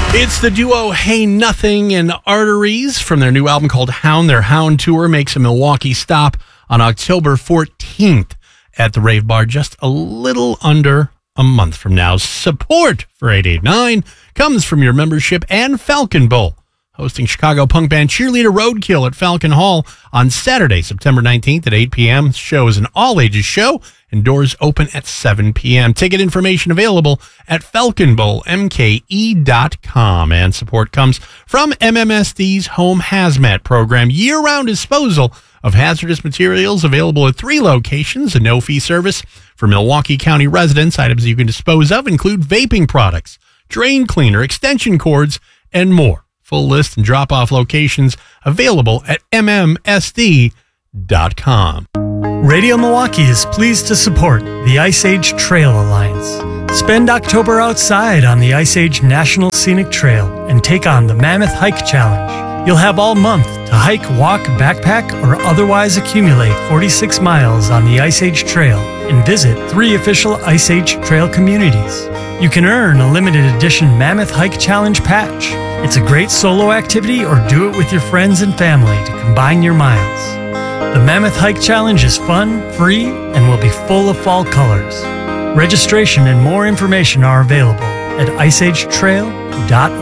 It's the duo Hey Nothing and Arteries from their new album called Hound. Their Hound tour makes a Milwaukee stop on October 14th at the Rave Bar, just a little under a month from now. Support for 889 comes from your membership and Falcon Bowl, hosting Chicago punk band Cheerleader Roadkill at Falcon Hall on Saturday, September 19th at 8 p.m. The show is an all-ages show, and doors open at 7 p.m. Ticket information available at falconbowlmke.com. And support comes from MMSD's Home Hazmat program, year-round disposal of hazardous materials available at 3 locations, a no-fee service for Milwaukee County residents. Items you can dispose of include vaping products, drain cleaner, extension cords, and more. Full list and drop-off locations available at mmsd.com. Radio Milwaukee is pleased to support the Ice Age Trail Alliance. Spend October outside on the Ice Age National Scenic Trail and take on the Mammoth Hike Challenge. You'll have all month to hike, walk, backpack, or otherwise accumulate 46 miles on the Ice Age Trail and visit 3 official Ice Age Trail communities. You can earn a limited edition Mammoth Hike Challenge patch. It's a great solo activity, or do it with your friends and family to combine your miles. The Mammoth Hike Challenge is fun, free, and will be full of fall colors. Registration and more information are available at iceagetrail.org.